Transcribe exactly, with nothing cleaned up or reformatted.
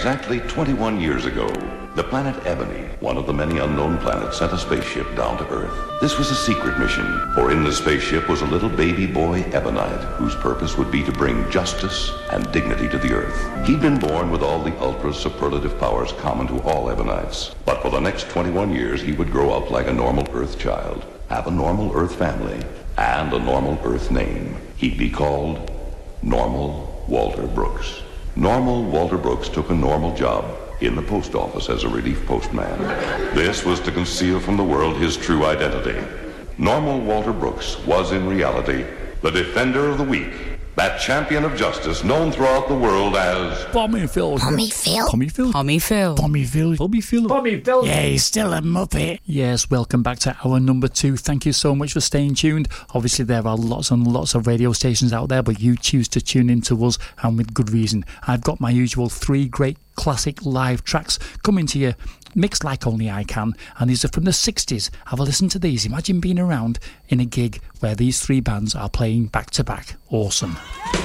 Exactly twenty-one years ago, the planet Ebony, one of the many unknown planets, sent a spaceship down to Earth. This was a secret mission, for in the spaceship was a little baby boy Ebonite, whose purpose would be to bring justice and dignity to the Earth. He'd been born with all the ultra-superlative powers common to all Ebonites, but for the next twenty-one years he would grow up like a normal Earth child, have a normal Earth family, and a normal Earth name. He'd be called Normal Walter Brooks. Normal Walter Brooks took a normal job in the post office as a relief postman. This was to conceal from the world his true identity. Normal Walter Brooks was in reality the defender of the weak, that champion of justice known throughout the world as Pommy Phil. Pommy Phil? Pommy Phil. Pommy Phil. Pommy Phil. Pommy Phil. Pommy Phil. Yeah, he's still a muppet. Yes, welcome back to our number two. Thank you so much for staying tuned. Obviously, there are lots and lots of radio stations out there, but you choose to tune in to us, and with good reason. I've got my usual three great classic live tracks coming to you, mixed like only I can, and these are from the sixties. Have a listen to these. Imagine being around in a gig where these three bands are playing back to back. Awesome.